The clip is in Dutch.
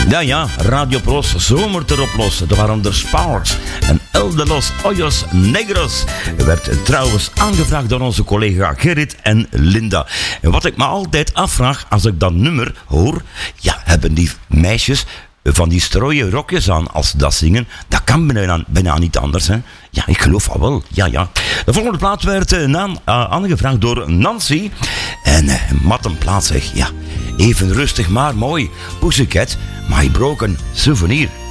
Ja, Radio Pros, zomer erop los. Er waren de Sparks en El de los Hoyos Negros. Werd trouwens aangevraagd door onze collega Gerrit en Linda. En wat ik me altijd afvraag als ik dat nummer hoor, ja, hebben die meisjes van die strooien rokjes aan als ze dat zingen? Dat kan bijna niet anders, hè? Ja, ik geloof al wel. Ja. De volgende plaat werd aangevraagd door Nancy. En wat een plaat zeg, ja. Even rustig maar mooi. Pussycat, My Broken Souvenir.